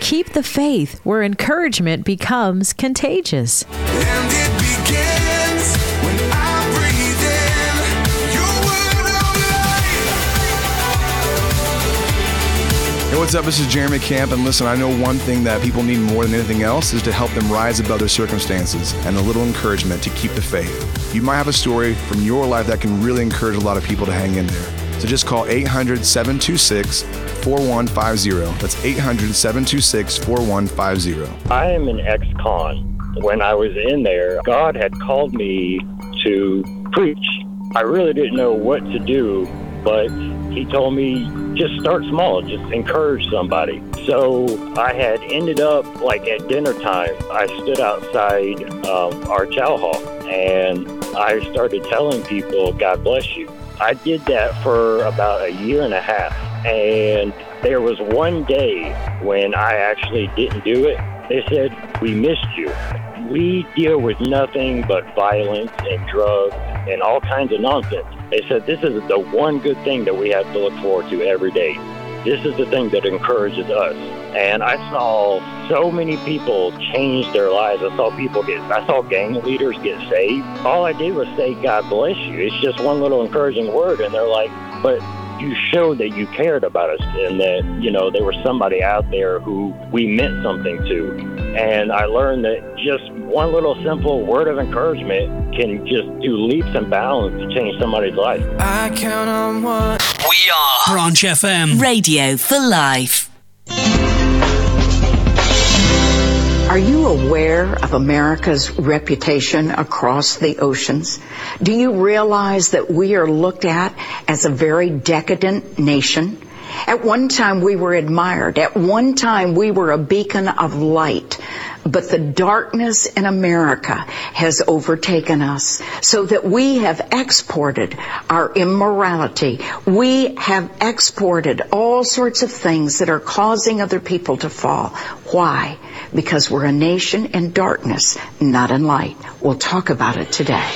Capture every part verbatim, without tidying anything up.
Keep the faith, where encouragement becomes contagious. And it begins when I breathe in your word of life. Hey, what's up? This is Jeremy Camp, and listen, I know one thing that people need more than anything else is to help them rise above their circumstances and a little encouragement to keep the faith. You might have a story from your life that can really encourage a lot of people to hang in there. So just call eight hundred, seven two six, four one five zero. That's eight hundred, seven two six, four one five zero. I am an ex-con. When I was in there, God had called me to preach. I really didn't know what to do, but he told me just start small, just encourage somebody. So I had ended up like at dinner time, I stood outside um, our chow hall and I started telling people, God bless you. I did that for about a year and a half, and there was one day when I actually didn't do it. They said, we missed you. We deal with nothing but violence and drugs and all kinds of nonsense. They said, this is the one good thing that we have to look forward to every day. This is the thing that encourages us. And I saw so many people change their lives. I saw people get, I saw gang leaders get saved. All I did was say, God bless you. It's just one little encouraging word. And they're like, but you showed that you cared about us and that, you know, there was somebody out there who we meant something to. And I learned that just one little simple word of encouragement can just do leaps and bounds to change somebody's life. I count on one. We are Branch F M. Radio for life. Are you aware of America's reputation across the oceans? Do you realize that we are looked at as a very decadent nation? At one time we were admired. At one time we were a beacon of light. But the darkness in America has overtaken us so that we have exported our immorality. We have exported all sorts of things that are causing other people to fall. Why? Because we're a nation in darkness, not in light. We'll talk about it today.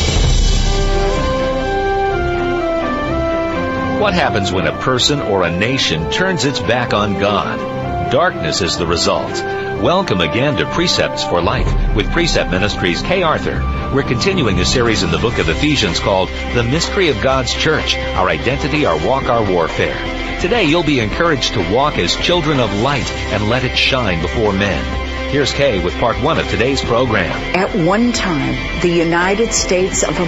What happens when a person or a nation turns its back on God? Darkness is the result. Welcome again to Precepts for Life with Precept Ministries Kay Arthur. We're continuing a series in the book of Ephesians called The Mystery of God's Church, Our Identity, Our Walk, Our Warfare. Today you'll be encouraged to walk as children of light and let it shine before men. Here's Kay with part one of today's program. At one time, the United States of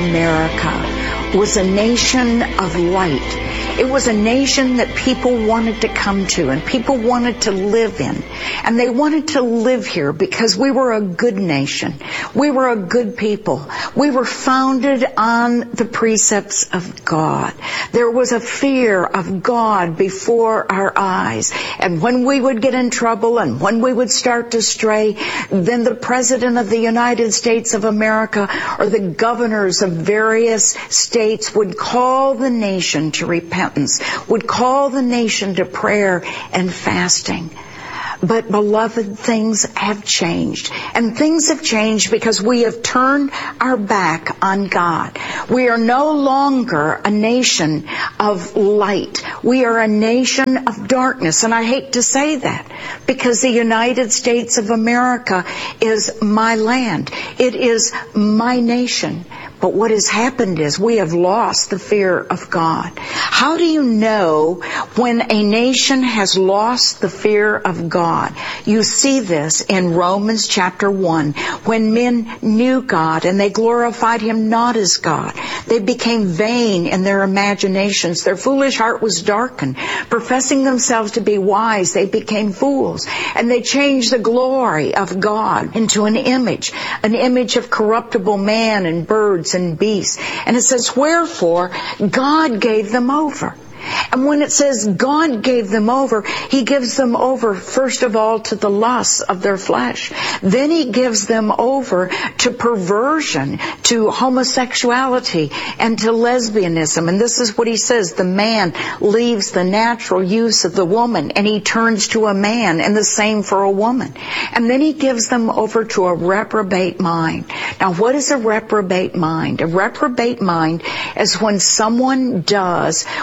America was a nation of light. It was a nation that people wanted to come to and people wanted to live in. And they wanted to live here because we were a good nation. We were a good people. We were founded on the precepts of God. There was a fear of God before our eyes. And when we would get in trouble and when we would start to stray, then the President of the United States of America or the governors of various states would call the nation to repentance, would call the nation to prayer and fasting. But, beloved, things have changed. And things have changed because we have turned our back on God. We are no longer a nation of light. We are a nation of darkness. And I hate to say that because the United States of America is my land. It is my nation. But what has happened is we have lost the fear of God. How do you know when a nation has lost the fear of God? You see this in Romans chapter one. When men knew God and they glorified Him not as God, they became vain in their imaginations. Their foolish heart was darkened. Professing themselves to be wise, they became fools. And they changed the glory of God into an image, an image of corruptible man and birds and beasts. And it says, wherefore God gave them over. And when it says God gave them over, He gives them over, first of all, to the lusts of their flesh. Then He gives them over to perversion, to homosexuality, and to lesbianism. And this is what He says, the man leaves the natural use of the woman, and he turns to a man, and the same for a woman. And then He gives them over to a reprobate mind. Now, what is a reprobate mind? A reprobate mind is when someone does what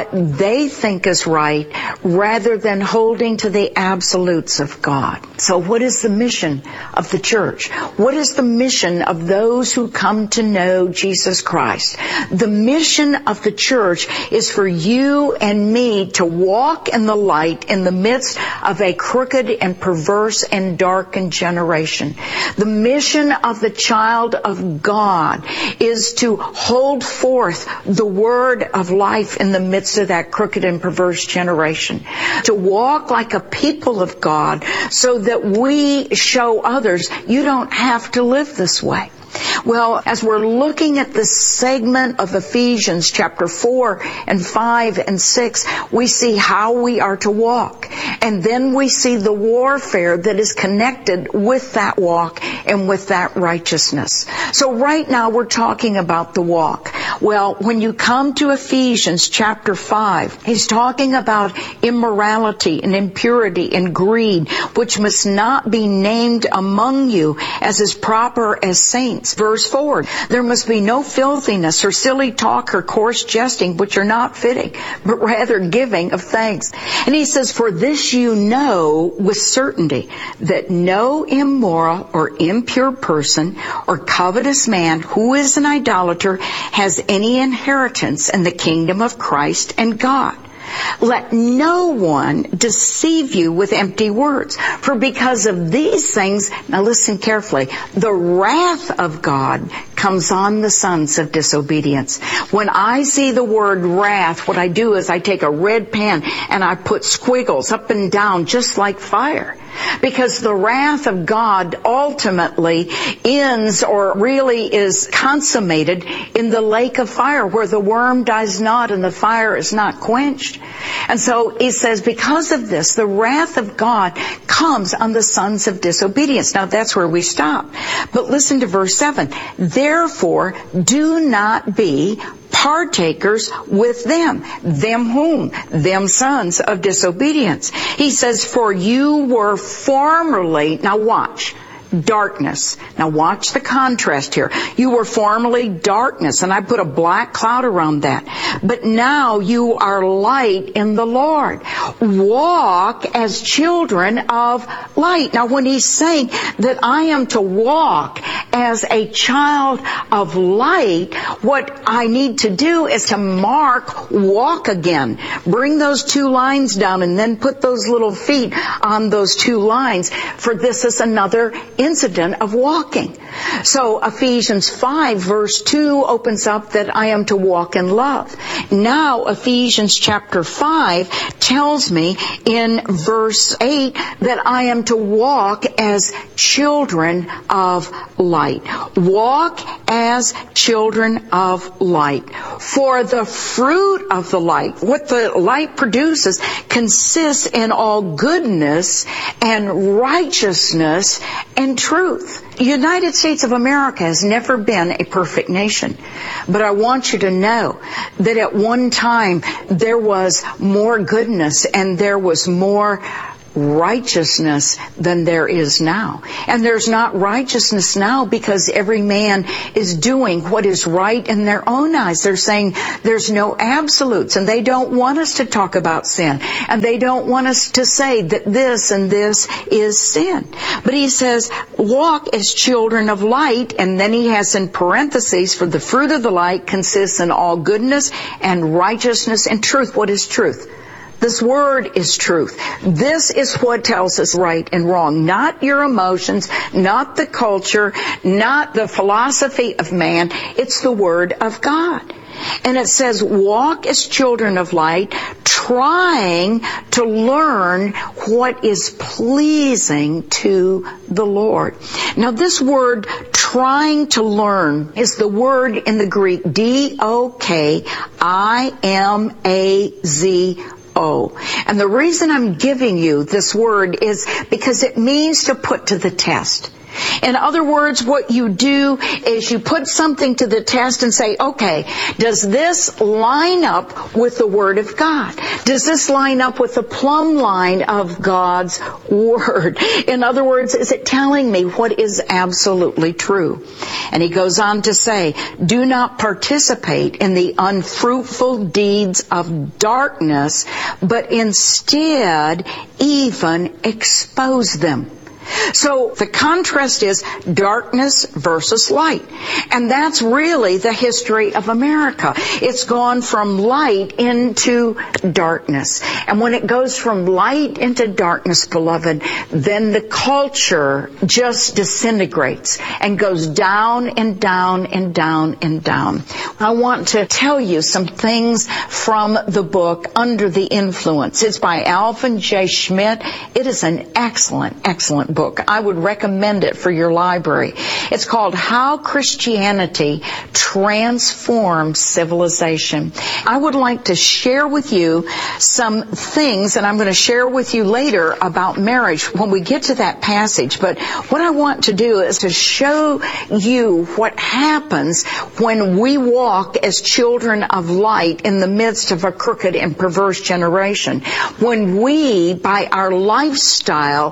what they think is right rather than holding to the absolutes of God. So what is the mission of the church? What is the mission of those who come to know Jesus Christ? The mission of the church is for you and me to walk in the light in the midst of a crooked and perverse and darkened generation. The mission of the child of God is to hold forth the word of life in the midst of that crooked and perverse generation. To walk like a people of God so that we show others you don't have to live this way. Well, as we're looking at this segment of Ephesians chapter four and five and six, we see how we are to walk. And then we see the warfare that is connected with that walk and with that righteousness. So right now we're talking about the walk. Well, when you come to Ephesians chapter five, he's talking about immorality and impurity and greed, which must not be named among you as is proper as saints. Verse four, there must be no filthiness or silly talk or coarse jesting, which are not fitting, but rather giving of thanks. And he says, for this you know with certainty, that no immoral or impure person or covetous man who is an idolater has any inheritance in the kingdom of Christ and God. Let no one deceive you with empty words. For because of these things, now listen carefully, the wrath of God comes on the sons of disobedience. When I see the word wrath, what I do is I take a red pen and I put squiggles up and down just like fire. Because the wrath of God ultimately ends or really is consummated in the lake of fire where the worm dies not and the fire is not quenched. And so he says, because of this, the wrath of God comes on the sons of disobedience. Now that's where we stop. But listen to verse seven. Therefore, do not be partakers with them. Them whom? Them sons of disobedience. He says, for you were formerly, now watch, darkness. Now watch the contrast here. You were formerly darkness, and I put a black cloud around that. But now you are light in the Lord. Walk as children of light. Now when he's saying that I am to walk as a child of light, what I need to do is to mark walk again. Bring those two lines down and then put those little feet on those two lines, for this is another incident of walking. So Ephesians five verse two opens up that I am to walk in love. Now Ephesians chapter five tells me in verse eight that I am to walk as children of light. Walk as children of light. For the fruit of the light, what the light produces, consists in all goodness and righteousness and truth. The United States of America has never been a perfect nation. But I want you to know that at one time there was more goodness and there was more righteousness than there is now. And there's not righteousness now because every man is doing what is right in their own eyes. They're saying there's no absolutes, and they don't want us to talk about sin, and they don't want us to say that this and this is sin. But he says, walk as children of light, and then he has in parentheses, for the fruit of the light consists in all goodness and righteousness and truth. What is truth? This word is truth. This is what tells us right and wrong. Not your emotions, not the culture, not the philosophy of man. It's the word of God. And it says, walk as children of light, trying to learn what is pleasing to the Lord. Now this word, trying to learn, is the word in the Greek, D O K I M A Z O. And the reason I'm giving you this word is because it means to put to the test. In other words, what you do is you put something to the test and say, okay, does this line up with the Word of God? Does this line up with the plumb line of God's Word? In other words, is it telling me what is absolutely true? And he goes on to say, do not participate in the unfruitful deeds of darkness, but instead even expose them. So the contrast is darkness versus light. And that's really the history of America. It's gone from light into darkness. And when it goes from light into darkness, beloved, then the culture just disintegrates and goes down and down and down and down. I want to tell you some things from the book Under the Influence. It's by Alvin J. Schmidt. It is an excellent, excellent book. book. I would recommend it for your library. It's called How Christianity Transformed Civilization. I would like to share with you some things, and I'm going to share with you later about marriage when we get to that passage. But what I want to do is to show you what happens when we walk as children of light in the midst of a crooked and perverse generation. When we, by our lifestyle,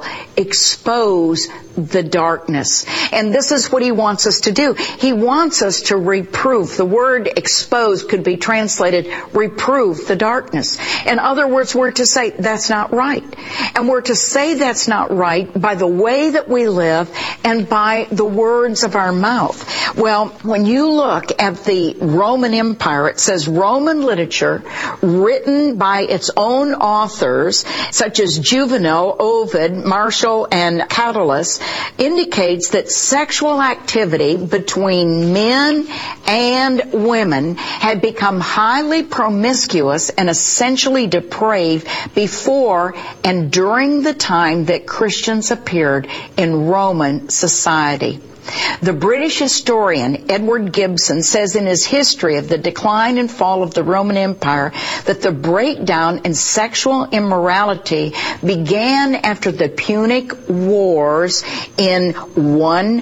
expose the darkness. And this is what he wants us to do. He wants us to reprove. The word expose could be translated reprove the darkness. In other words, we're to say that's not right. And we're to say that's not right by the way that we live and by the words of our mouth. Well, when you look at the Roman Empire, it says Roman literature written by its own authors, such as Juvenal, Ovid, Martial, and Catullus, indicates that sexual activity between men and women had become highly promiscuous and essentially depraved before and during the time that Christians appeared in Roman society. The British historian Edward Gibson says in his history of the decline and fall of the Roman Empire that the breakdown in sexual immorality began after the Punic Wars in one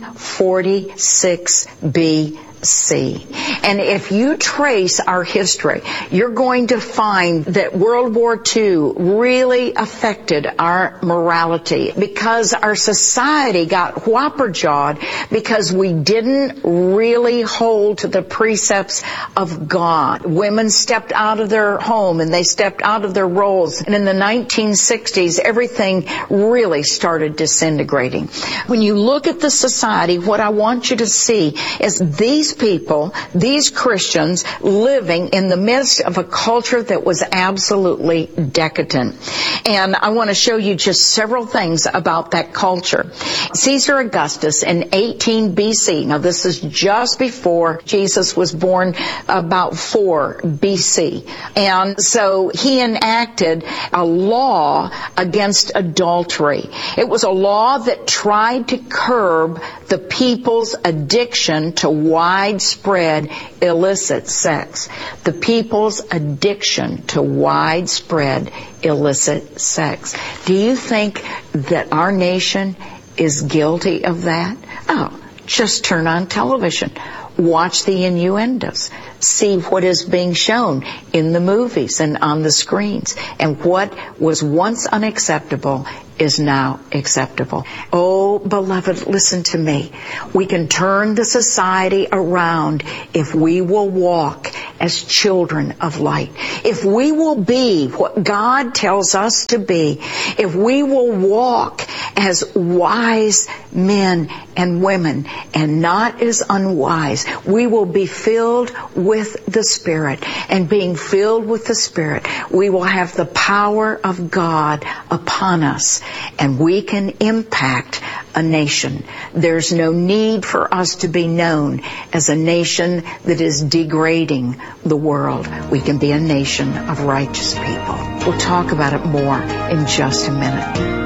forty-six B C. And if you trace our history, you're going to find that World War Two really affected our morality because our society got whopper-jawed because we didn't really hold to the precepts of God. Women stepped out of their home and they stepped out of their roles. And in the nineteen sixties, everything really started disintegrating. When you look at the society, what I want you to see is these people, these Christians, living in the midst of a culture that was absolutely decadent. And I want to show you just several things about that culture. Caesar Augustus in eighteen B C, now this is just before Jesus was born, about four B C. And so he enacted a law against adultery. It was a law that tried to curb the people's addiction to widespread illicit sex. The people's addiction to widespread illicit sex. Do you think that our nation is guilty of that? Oh, just turn on television. Watch the innuendos. See what is being shown in the movies and on the screens. And what was once unacceptable is now acceptable. Oh, beloved, listen to me. We can turn the society around if we will walk as children of light. If we will be what God tells us to be. If we will walk as wise men and women and not as unwise. We will be filled with the Spirit. And being filled with the Spirit, we will have the power of God upon us. And we can impact a nation. There's no need for us to be known as a nation that is degrading the world. We can be a nation of righteous people. We'll talk about it more in just a minute.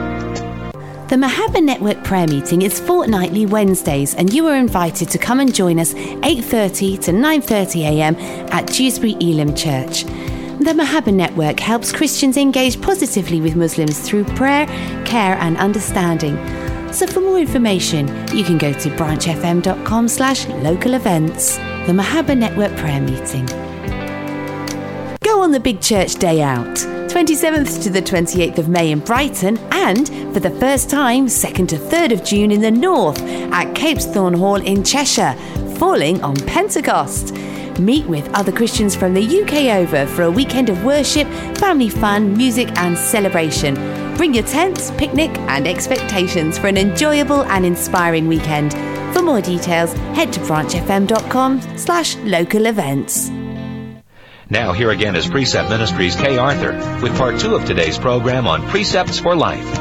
The Mahabba Network prayer meeting is fortnightly Wednesdays, and you are invited to come and join us eight thirty to nine thirty a m at Dewsbury Elim Church. The Mahabba Network helps Christians engage positively with Muslims through prayer, care and understanding. So for more information, you can go to branchfm.com slash local events. The Mahabba Network Prayer Meeting. Go on the Big Church Day Out, twenty-seventh to the twenty-eighth of May in Brighton, and for the first time, second to third of June in the north at Capesthorne Hall in Cheshire, falling on Pentecost. Meet with other Christians from the U K over for a weekend of worship, family fun, music and celebration. Bring your tents, picnic and expectations for an enjoyable and inspiring weekend. For more details, head to branchfm.com slash local events. Now here again is Precept Ministries Kay Arthur with part two of today's program on Precepts for Life.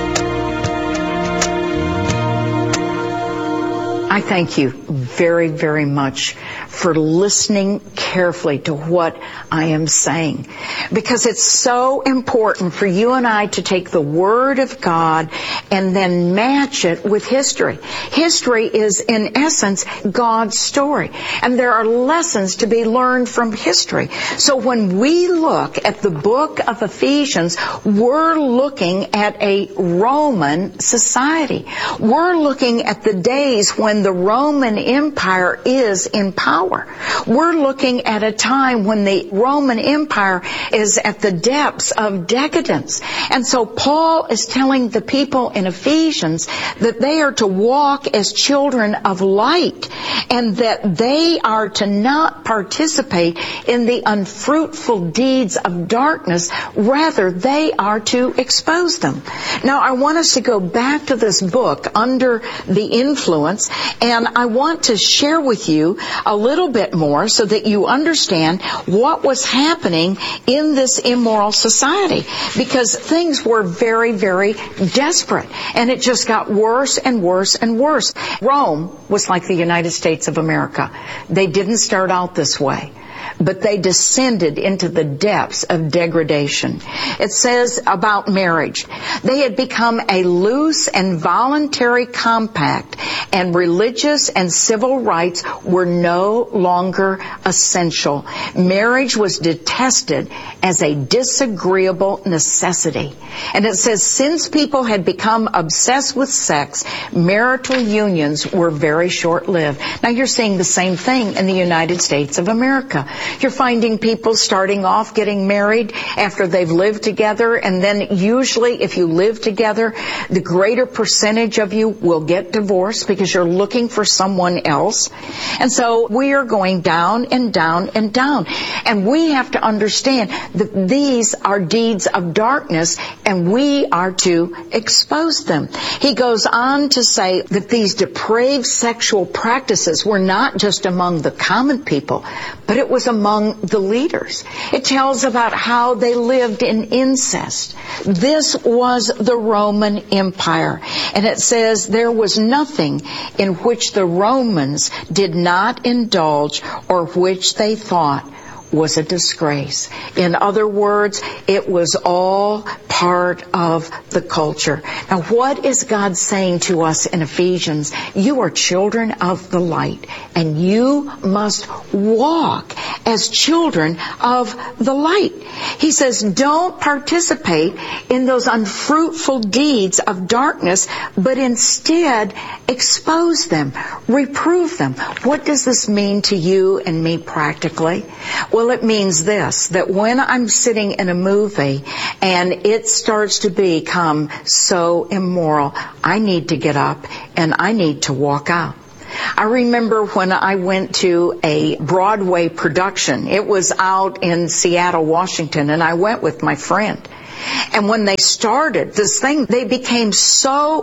I thank you very, very much for listening carefully to what I am saying, because it's so important for you and I to take the Word of God and then match it with history. History is, in essence, God's story, and there are lessons to be learned from history. So when we look at the book of Ephesians, we're looking at a Roman society. We're looking at the days when the Roman Empire is in power. We're looking at a time when the Roman Empire is at the depths of decadence. And so Paul is telling the people in Ephesians that they are to walk as children of light, and that they are to not participate in the unfruitful deeds of darkness. Rather, they are to expose them. Now, I want us to go back to this book, Under the Influence, and I want to share with you a little bit more so that you understand what was happening in this immoral society, because things were very, very desperate, and it just got worse and worse and worse. Rome was like the United States of America. They didn't start out this way, but they descended into the depths of degradation. It says about marriage, they had become a loose and voluntary compact, and religious and civil rights were no longer essential. Marriage was detested as a disagreeable necessity. And it says, since people had become obsessed with sex, marital unions were very short-lived. Now you're seeing the same thing in the United States of America. You're finding people starting off getting married after they've lived together, and then usually if you live together, the greater percentage of you will get divorced because you're looking for someone else. And so we are going down and down and down. And we have to understand that these are deeds of darkness, and we are to expose them. He goes on to say that these depraved sexual practices were not just among the common people, but it was among the leaders. It tells about how they lived in incest. This was the Roman Empire. And it says there was nothing in which the Romans did not indulge or which they thought was a disgrace. In other words, it was all part of the culture. Now, what is God saying to us in Ephesians? You are children of the light, and you must walk as children of the light. He says, don't participate in those unfruitful deeds of darkness, but instead expose them, reprove them. What does this mean to you and me practically? Well, it means this, that when I'm sitting in a movie and it starts to become so immoral, I need to get up and I need to walk out. I remember when I went to a Broadway production. It was out in Seattle, Washington, and I went with my friend. And when they started this thing, they became so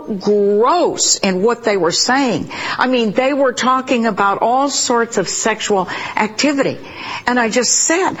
gross in what they were saying. I mean, they were talking about all sorts of sexual activity. And I just said,